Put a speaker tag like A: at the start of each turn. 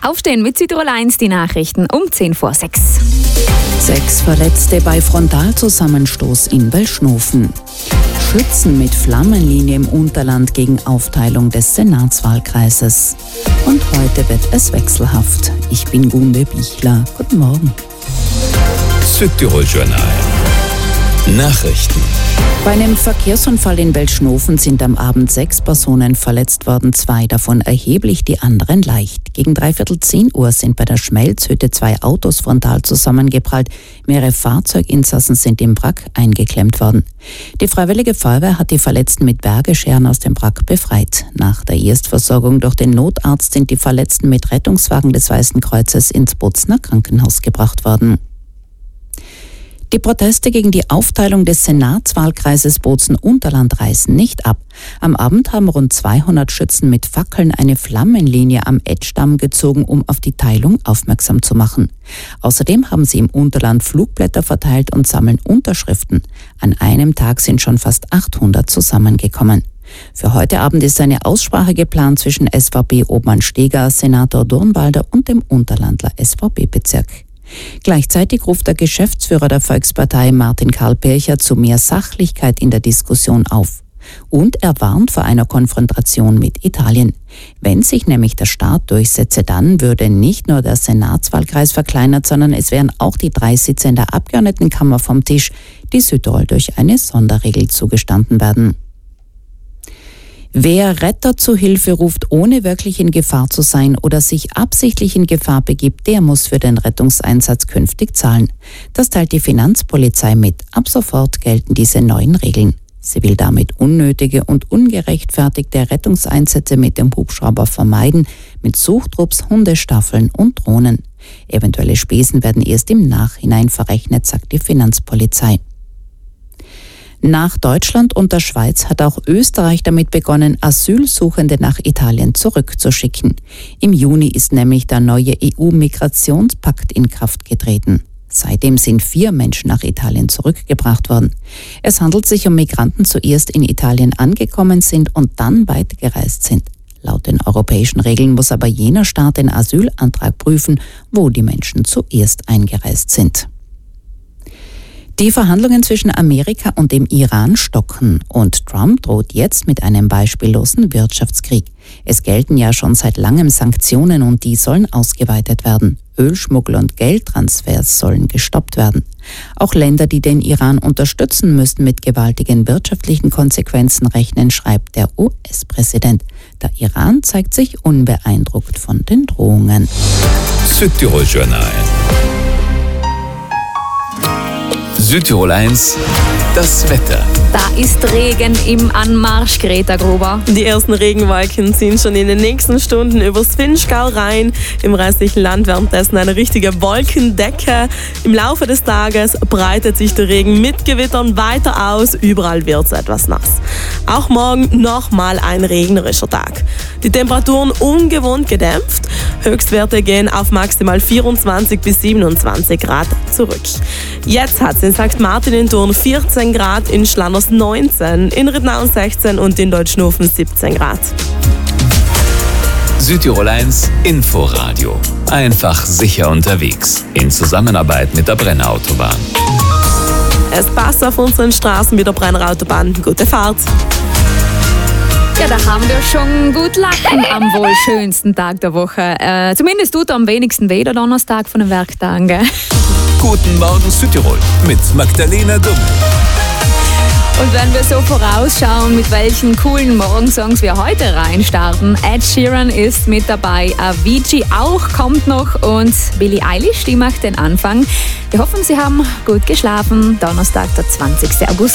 A: Aufstehen mit Südtirol 1, die Nachrichten um 5:10.
B: 6 Verletzte bei Frontalzusammenstoß in Belschnofen. Schützen mit Flammenlinie im Unterland gegen Aufteilung des Senatswahlkreises. Und heute wird es wechselhaft. Ich bin Gunde Bichler. Guten Morgen.
C: Südtirol Journal. Nachrichten.
B: Bei einem Verkehrsunfall in Belschnofen sind am Abend 6 Personen verletzt worden, 2 davon erheblich, die anderen leicht. Gegen 9:45 sind bei der Schmelzhütte 2 Autos frontal zusammengeprallt. Mehrere Fahrzeuginsassen sind im Wrack eingeklemmt worden. Die Freiwillige Feuerwehr hat die Verletzten mit Bergescheren aus dem Wrack befreit. Nach der Erstversorgung durch den Notarzt sind die Verletzten mit Rettungswagen des Weißen Kreuzes ins Bozner Krankenhaus gebracht worden. Die Proteste gegen die Aufteilung des Senatswahlkreises Bozen-Unterland reißen nicht ab. Am Abend haben rund 200 Schützen mit Fackeln eine Flammenlinie am Etzdamm gezogen, um auf die Teilung aufmerksam zu machen. Außerdem haben sie im Unterland Flugblätter verteilt und sammeln Unterschriften. An einem Tag sind schon fast 800 zusammengekommen. Für heute Abend ist eine Aussprache geplant zwischen SVP-Obmann Steger, Senator Durnwalder und dem Unterlandler SVP-Bezirk. Gleichzeitig ruft der Geschäftsführer der Volkspartei Martin Karl Pircher zu mehr Sachlichkeit in der Diskussion auf. Und er warnt vor einer Konfrontation mit Italien. Wenn sich nämlich der Staat durchsetze, dann würde nicht nur der Senatswahlkreis verkleinert, sondern es wären auch die 3 Sitze in der Abgeordnetenkammer vom Tisch, die Südtirol durch eine Sonderregel zugestanden werden. Wer Retter zu Hilfe ruft, ohne wirklich in Gefahr zu sein oder sich absichtlich in Gefahr begibt, der muss für den Rettungseinsatz künftig zahlen. Das teilt die Finanzpolizei mit. Ab sofort gelten diese neuen Regeln. Sie will damit unnötige und ungerechtfertigte Rettungseinsätze mit dem Hubschrauber vermeiden, mit Suchtrupps, Hundestaffeln und Drohnen. Eventuelle Spesen werden erst im Nachhinein verrechnet, sagt die Finanzpolizei. Nach Deutschland und der Schweiz hat auch Österreich damit begonnen, Asylsuchende nach Italien zurückzuschicken. Im Juni ist nämlich der neue EU-Migrationspakt in Kraft getreten. Seitdem sind 4 Menschen nach Italien zurückgebracht worden. Es handelt sich um Migranten, die zuerst in Italien angekommen sind und dann weitergereist sind. Laut den europäischen Regeln muss aber jener Staat den Asylantrag prüfen, wo die Menschen zuerst eingereist sind. Die Verhandlungen zwischen Amerika und dem Iran stocken und Trump droht jetzt mit einem beispiellosen Wirtschaftskrieg. Es gelten ja schon seit langem Sanktionen und die sollen ausgeweitet werden. Ölschmuggel und Geldtransfers sollen gestoppt werden. Auch Länder, die den Iran unterstützen, müssen mit gewaltigen wirtschaftlichen Konsequenzen rechnen, schreibt der US-Präsident. Der Iran zeigt sich unbeeindruckt von den Drohungen.
C: Südtirol Journal. Südtirol 1, das Wetter.
A: Da ist Regen im Anmarsch, Greta Gruber.
D: Die ersten Regenwolken ziehen schon in den nächsten Stunden übers Vinschgau rein. Im restlichen Land währenddessen eine richtige Wolkendecke. Im Laufe des Tages breitet sich der Regen mit Gewittern weiter aus. Überall wird es etwas nass. Auch morgen nochmal ein regnerischer Tag. Die Temperaturen ungewohnt gedämpft. Höchstwerte gehen auf maximal 24 bis 27 Grad zurück. Jetzt hat es in St. Martin in Thurn 14 Grad, in Schlanners 19, in Rittnauen 16 und in Deutschnofen 17 Grad.
C: Südtirol 1 Inforadio. Einfach sicher unterwegs. In Zusammenarbeit mit der Brenner Autobahn.
D: Es passt auf unseren Straßen mit der Brenner Autobahn. Gute Fahrt!
A: Ja, da haben wir schon gut lachen am wohl schönsten Tag der Woche. Zumindest tut am wenigsten weh, der Donnerstag von den Werktagen, gell?
C: Guten Morgen Südtirol mit Magdalena Dumm.
A: Und wenn wir so vorausschauen, mit welchen coolen Morgensongs wir heute reinstarten, Ed Sheeran ist mit dabei, Avicii auch kommt noch und Billie Eilish, die macht den Anfang. Wir hoffen, Sie haben gut geschlafen. Donnerstag, der 20. August.